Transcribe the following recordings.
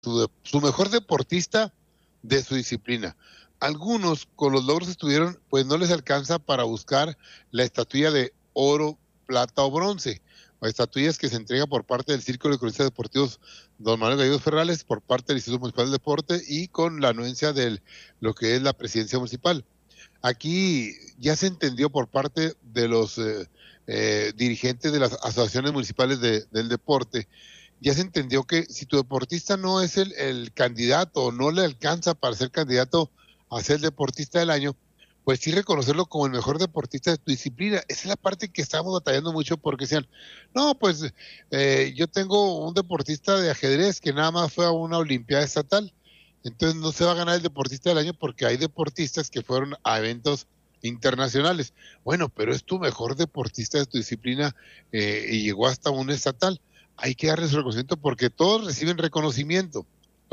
su mejor deportista de su disciplina. Algunos con los logros que tuvieron, pues no les alcanza para buscar la estatuilla de oro, plata o bronce. O estatuillas que se entrega por parte del Círculo de Cronistas Deportivos Don Manuel Gallegos Ferrales, por parte del Instituto Municipal del Deporte y con la anuencia de lo que es la presidencia municipal. Aquí ya se entendió por parte de los dirigentes de las asociaciones municipales del deporte, ya se entendió que si tu deportista no es el candidato o no le alcanza para ser candidato a ser deportista del año, pues sí reconocerlo como el mejor deportista de tu disciplina. Esa es la parte que estamos batallando mucho porque decían, no, pues yo tengo un deportista de ajedrez que nada más fue a una olimpiada estatal, entonces no se va a ganar el deportista del año porque hay deportistas que fueron a eventos internacionales. Bueno, pero es tu mejor deportista de tu disciplina y llegó hasta un estatal. Hay que darles reconocimiento porque todos reciben reconocimiento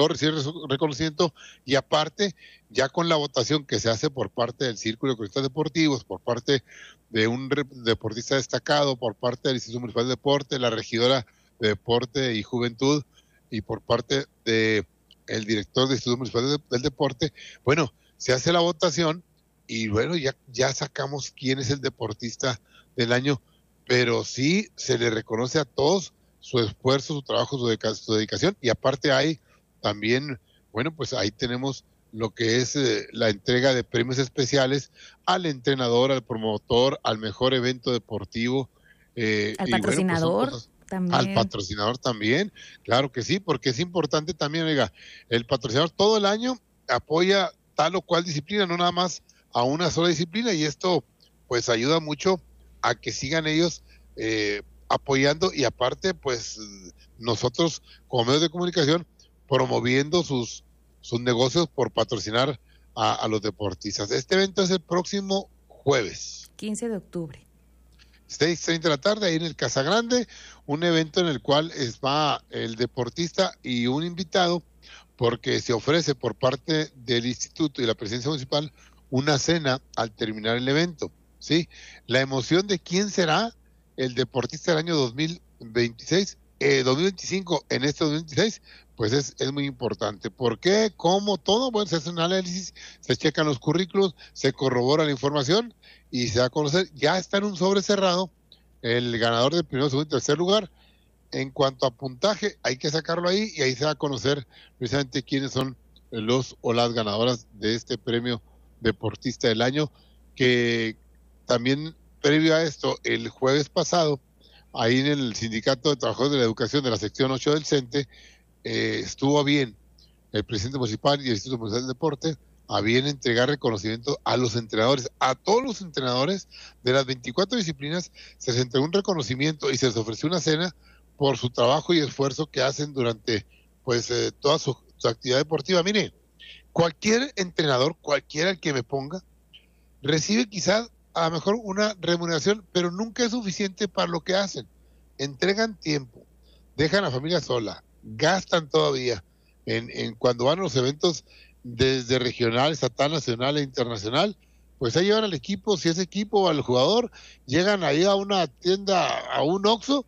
y aparte, ya con la votación que se hace por parte del Círculo de Cronistas Deportivos, por parte de un deportista destacado, por parte del Instituto Municipal de Deporte, la regidora de Deporte y Juventud y por parte de el director del Instituto Municipal del Deporte, bueno, se hace la votación y bueno, ya sacamos quién es el deportista del año, pero sí se le reconoce a todos su esfuerzo, su trabajo, su dedicación, y aparte hay también, bueno, pues ahí tenemos lo que es la entrega de premios especiales al entrenador, al promotor, al mejor evento deportivo. Al y patrocinador bueno, pues también. Al patrocinador también, claro que sí, porque es importante también, oiga, el patrocinador todo el año apoya tal o cual disciplina, no nada más a una sola disciplina, y esto pues ayuda mucho a que sigan ellos apoyando, y aparte pues nosotros como medios de comunicación promoviendo sus negocios por patrocinar a los deportistas. Este evento es el próximo jueves 15 de octubre 6:30 de la tarde, ahí en el Casa Grande, un evento en el cual va el deportista y un invitado, porque se ofrece por parte del instituto y la presidencia municipal una cena al terminar el evento, ¿sí? La emoción de quién será el deportista del año 2025 en este 2026, pues es muy importante. ¿Por qué? ¿Cómo? Todo, bueno, se hace un análisis, se checan los currículos, se corrobora la información y se va a conocer. Ya está en un sobre cerrado el ganador del primero, segundo y tercer lugar. En cuanto a puntaje, hay que sacarlo ahí y ahí se va a conocer precisamente quiénes son los o las ganadoras de este premio deportista del año, que también previo a esto, el jueves pasado, ahí en el Sindicato de Trabajadores de la Educación de la sección 8 del CENTE, estuvo bien el presidente municipal y el Instituto Municipal del Deporte a bien entregar reconocimiento a los entrenadores, a todos los entrenadores de las 24 disciplinas. Se les entregó un reconocimiento y se les ofreció una cena por su trabajo y esfuerzo que hacen durante pues toda su actividad deportiva. Mire, cualquier entrenador, cualquiera el que me ponga, recibe quizás a lo mejor una remuneración, pero nunca es suficiente para lo que hacen. Entregan tiempo, dejan a la familia sola, gastan todavía en cuando van a los eventos desde regional, estatal, nacional e internacional, pues ahí llevan al equipo, si es equipo o al jugador, llegan ahí a una tienda, a un Oxxo,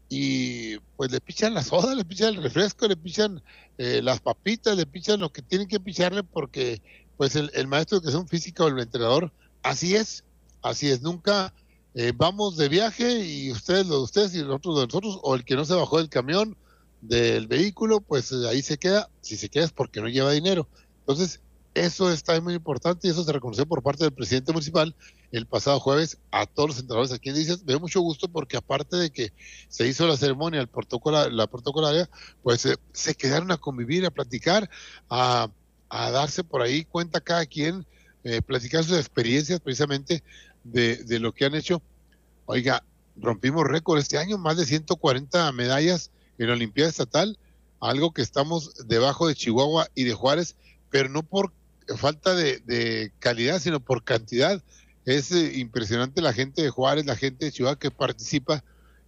y pues le pichan la soda, le pichan el refresco, le pichan las papitas, le pichan lo que tienen que picharle, porque pues el maestro de educación física o el entrenador, así es, nunca vamos de viaje y ustedes lo de ustedes y nosotros lo de nosotros, o el que no se bajó del camión, del vehículo, pues ahí se queda. Si se queda es porque no lleva dinero. Entonces, eso está muy importante y eso se reconoció por parte del presidente municipal el pasado jueves a todos los entrenadores aquí en Delicias. Me dio mucho gusto porque aparte de que se hizo la ceremonia, la protocolaria, pues se quedaron a convivir, a platicar, a darse por ahí cuenta cada quien, platicar sus experiencias precisamente de lo que han hecho. Oiga, rompimos récord este año, más de 140 medallas en la Olimpiada Estatal, algo que estamos debajo de Chihuahua y de Juárez, pero no por falta de calidad, sino por cantidad. Es impresionante la gente de Juárez, la gente de Chihuahua que participa,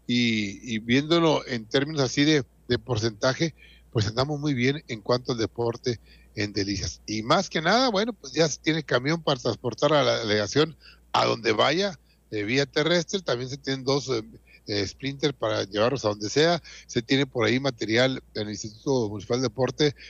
y viéndolo en términos así de porcentaje, pues andamos muy bien en cuanto al deporte en Delicias. Y más que nada, bueno, pues ya se tiene camión para transportar a la delegación a donde vaya, vía terrestre. También se tienen dos Sprinter para llevarlos a donde sea. Se tiene por ahí material en el Instituto Municipal de Deporte